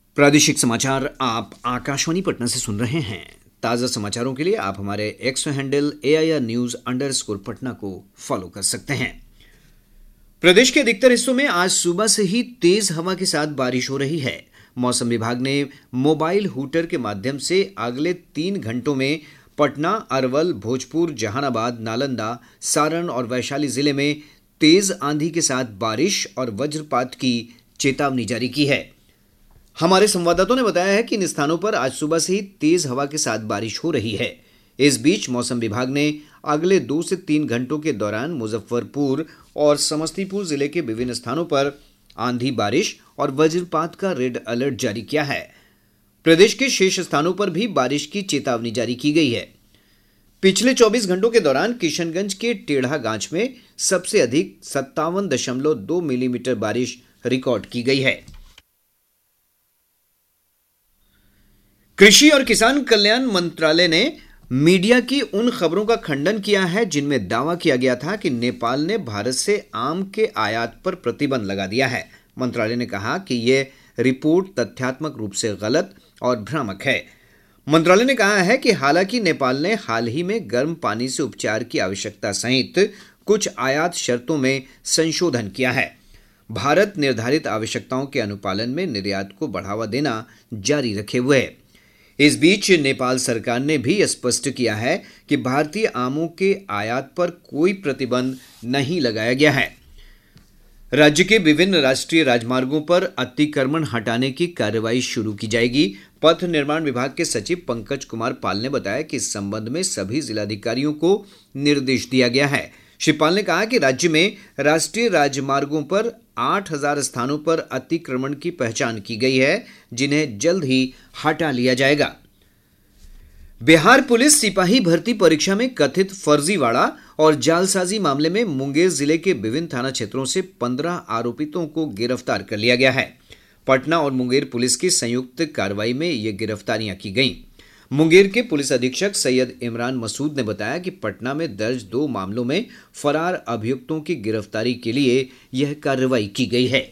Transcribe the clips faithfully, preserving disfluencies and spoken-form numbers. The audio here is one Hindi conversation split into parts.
प्रादेशिक समाचार आप आकाशवाणी पटना से सुन रहे हैं। ताज़ा समाचारों के लिए आप हमारे x handle A I R news under score Patna को फॉलो कर सकते हैं। प्रदेश के अधिकतर हिस्सों में आज सुबह से ही तेज हवा के साथ बारिश हो रही है। मौसम विभाग ने मोबाइल हूटर के माध्यम से अगले तीन घंटों में पटना, अरवल, भोजपुर, जहानाबाद, नालंदा, सारण और वैशाली जिले में तेज आंधी के साथ बारिश और वज्रपात की चेतावनी जारी की है। हमारे संवाददाताओं ने बताया है कि इन स्थानों पर आज सुबह से ही तेज हवा के साथ बारिश हो रही है। इस बीच मौसम विभाग ने अगले दो से तीन घंटों के दौरान मुजफ्फरपुर और समस्तीपुर जिले के विभिन्न स्थानों पर आंधी, बारिश और वज्रपात का रेड अलर्ट जारी किया है। प्रदेश के शेष स्थानों पर भी बारिश की चेतावनी जारी की गई है। पिछले चौबीस घंटों के दौरान किशनगंज के टेढ़ागांच में सबसे अधिक सत्तावन दशमलव दो मिलीमीटर बारिश रिकॉर्ड की गई है। कृषि और किसान कल्याण मंत्रालय ने मीडिया की उन खबरों का खंडन किया है जिनमें दावा किया गया था कि नेपाल ने भारत से आम के आयात पर प्रतिबंध लगा दिया है। मंत्रालय ने कहा कि यह रिपोर्ट तथ्यात्मक रूप से गलत और भ्रामक है। मंत्रालय ने कहा है कि हालांकि नेपाल ने हाल ही में गर्म पानी से उपचार की आवश्यकता सहित कुछ आयात शर्तों में संशोधन किया है। भारत निर्धारित आवश्यकताओं के अनुपालन में निर्यात को बढ़ावा देना जारी रखे हुए है। इस बीच नेपाल सरकार ने भी स्पष्ट किया है कि भारतीय आमों के आयात पर कोई प्रतिबंध नहीं लगाया गया है। राज्य के विभिन्न राष्ट्रीय राजमार्गों पर अतिक्रमण हटाने की कार्रवाई शुरू की जाएगी। पथ निर्माण विभाग के सचिव पंकज कुमार पाल ने बताया कि इस संबंध में सभी जिलाधिकारियों को निर्देश दिया गया है। श्री पाल ने कहा कि राज्य में राष्ट्रीय राजमार्गों पर आठ हज़ार स्थानों पर अतिक्रमण की पहचान की गई है, जिन्हें जल्द ही हटा लिया जाएगा। बिहार पुलिस सिपाही भर्ती परीक्षा में कथित फर्जीवाड़ा और जालसाजी मामले में मुंगेर जिले के विभिन्न थाना क्षेत्रों से पंद्रह आरोपितों को गिरफ्तार कर लिया गया है। पटना और मुंगेर पुलिस की संयुक्त कार्रवाई में ये गिरफ्तारियां की गईं। मुंगेर के पुलिस अधीक्षक सैयद इमरान मसूद ने बताया कि पटना में दर्ज दो मामलों में फरार अभियुक्तों की गिरफ्तारी के लिए यह कार्रवाई की गई है।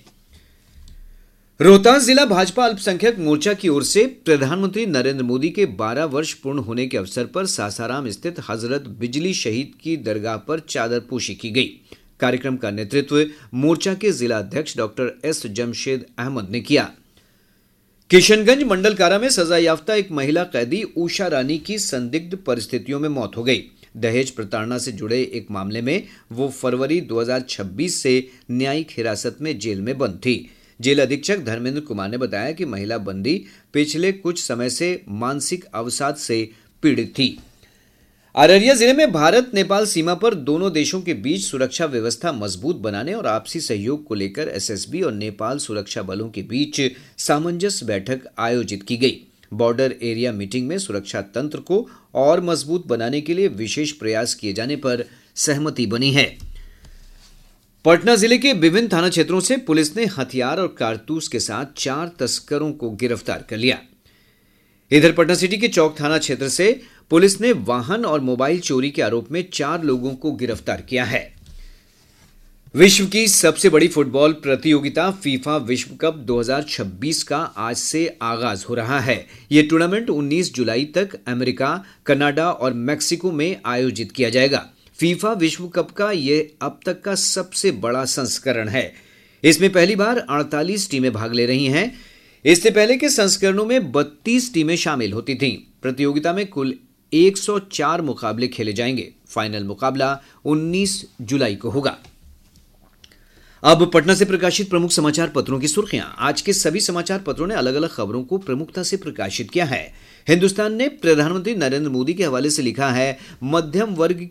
रोहतास जिला भाजपा अल्पसंख्यक मोर्चा की ओर से प्रधानमंत्री नरेंद्र मोदी के बारह वर्ष पूर्ण होने के अवसर पर सासाराम स्थित हजरत बिजली शहीद की दरगाह पर चादरपोशी की गई। कार्यक्रम का नेतृत्व मोर्चा के जिला अध्यक्ष डॉक्टर एस जमशेद अहमद ने किया। किशनगंज मंडल कारा में सजा याफ्ता एक महिला कैदी उषा रानी की संदिग्ध परिस्थितियों में मौत हो गई। दहेज प्रताड़ना से जुड़े एक मामले में वो फरवरी दो हज़ार छब्बीस से न्यायिक हिरासत में जेल में बंद थी। जेल अधीक्षक धर्मेंद्र कुमार ने बताया कि महिला बंदी पिछले कुछ समय से मानसिक अवसाद से पीड़ित थी। अररिया जिले में भारत नेपाल सीमा पर दोनों देशों के बीच सुरक्षा व्यवस्था मजबूत बनाने और आपसी सहयोग को लेकर एस एस बी और नेपाल सुरक्षा बलों के बीच सामंजस्य बैठक आयोजित की गई। बॉर्डर एरिया मीटिंग में सुरक्षा तंत्र को और मजबूत बनाने के लिए विशेष प्रयास किए जाने पर सहमति बनी है। पटना जिले के विभिन्न थाना क्षेत्रों से पुलिस ने हथियार और कारतूस के साथ चार तस्करों को गिरफ्तार कर लिया। इधर पटना सिटी के चौक थाना क्षेत्र से पुलिस ने वाहन और मोबाइल चोरी के आरोप में चार लोगों को गिरफ्तार किया है। विश्व की सबसे बड़ी फुटबॉल प्रतियोगिता फीफा विश्व कप दो हज़ार छब्बीस का आज से आगाज हो रहा है। यह टूर्नामेंट उन्नीस जुलाई तक अमेरिका, कनाडा और मेक्सिको में आयोजित किया जाएगा। फीफा विश्व कप का यह अब तक का सबसे बड़ा संस्करण है। इसमें पहली बार अड़तालीस टीमें भाग ले रही हैं। इससे पहले के संस्करणों में बत्तीस टीमें शामिल होती थीं। प्रतियोगिता में कुल एक सौ चार मुकाबले खेले जाएंगे। फाइनल मुकाबला उन्नीस जुलाई को होगा। अब पटना से प्रकाशित प्रमुख समाचार पत्रों की सुर्खियां। आज के सभी समाचार पत्रों ने अलग अलग खबरों को प्रमुखता से प्रकाशित किया है। हिंदुस्तान ने प्रधानमंत्री नरेंद्र मोदी के हवाले से लिखा है, मध्यम वर्ग